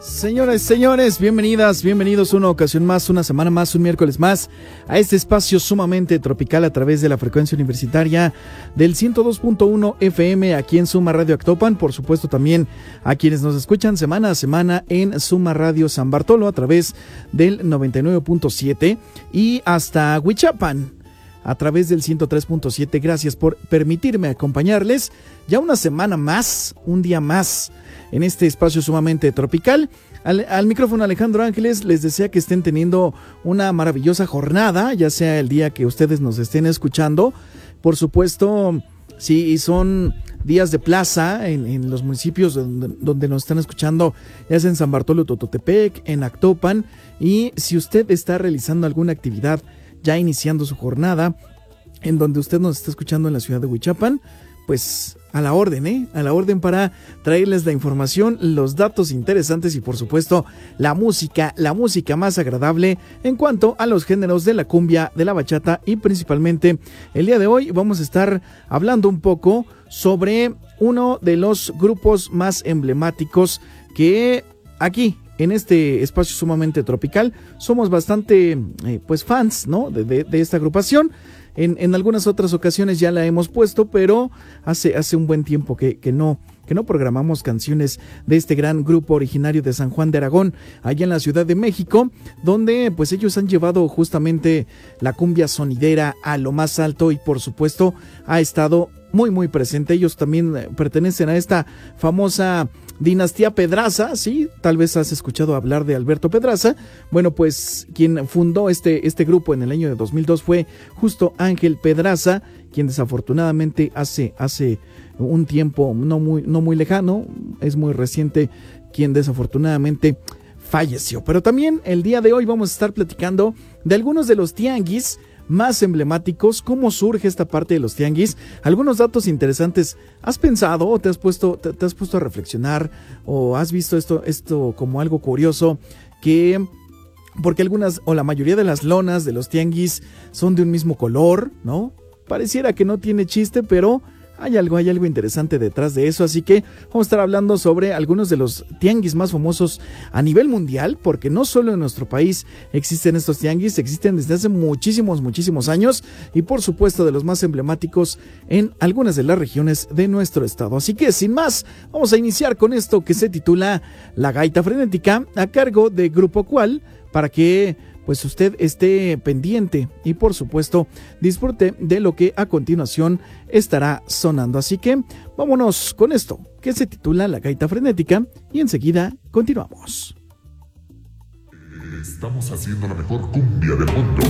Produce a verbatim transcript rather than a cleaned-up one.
Señoras y señores, bienvenidas, bienvenidos una ocasión más, una semana más, un miércoles más a este espacio sumamente tropical a través de la frecuencia universitaria del ciento dos punto uno F M aquí en Suma Radio Actopan, por supuesto también a quienes nos escuchan semana a semana en Suma Radio San Bartolo a través del noventa y nueve punto siete y hasta Huichapan a través del ciento tres punto siete. Gracias por permitirme acompañarles ya una semana más, un día más en este espacio sumamente tropical. Al, al micrófono Alejandro Ángeles, les desea que estén teniendo una maravillosa jornada, ya sea el día que ustedes nos estén escuchando. Por supuesto, si son días de plaza en, en los municipios donde, donde nos están escuchando, ya sea en San Bartolo, Tototepec, en Actopan, y si usted está realizando alguna actividad ya iniciando su jornada, en donde usted nos está escuchando en la ciudad de Huichapan, pues a la orden, ¿eh? A la orden para traerles la información, los datos interesantes y por supuesto la música, la música más agradable en cuanto a los géneros de la cumbia, de la bachata y principalmente el día de hoy vamos a estar hablando un poco sobre uno de los grupos más emblemáticos que aquí en este espacio sumamente tropical somos bastante eh, pues fans, ¿no? De, de, de esta agrupación. En, en algunas otras ocasiones ya la hemos puesto, pero hace, hace un buen tiempo que, que, no, que no programamos canciones de este gran grupo originario de San Juan de Aragón, allá en la Ciudad de México, donde pues ellos han llevado justamente la cumbia sonidera a lo más alto y por supuesto ha estado muy muy presente. Ellos también pertenecen a esta famosa dinastía Pedraza, sí, tal vez has escuchado hablar de Alberto Pedraza. Bueno, pues quien fundó este, este grupo en el año de dos mil dos fue justo Ángel Pedraza, quien desafortunadamente hace, hace un tiempo no muy, no muy lejano, es muy reciente, quien desafortunadamente falleció. Pero también el día de hoy vamos a estar platicando de algunos de los tianguis más emblemáticos, cómo surge esta parte de los tianguis, algunos datos interesantes. ¿Has pensado o te has puesto, te, te has puesto a reflexionar o has visto esto, esto como algo curioso? Que porque algunas o la mayoría de las lonas de los tianguis son de un mismo color, ¿no? Pareciera que no tiene chiste, pero hay algo, hay algo interesante detrás de eso, así que vamos a estar hablando sobre algunos de los tianguis más famosos a nivel mundial, porque no solo en nuestro país existen estos tianguis, existen desde hace muchísimos, muchísimos años, y por supuesto de los más emblemáticos en algunas de las regiones de nuestro estado. Así que sin más, vamos a iniciar con esto que se titula La Gaita Frenética, a cargo de Grupo Cual, para que pues usted esté pendiente y por supuesto disfrute de lo que a continuación estará sonando. Así que vámonos con esto que se titula La Gaita Frenética y enseguida continuamos. Estamos haciendo la mejor cumbia del mundo.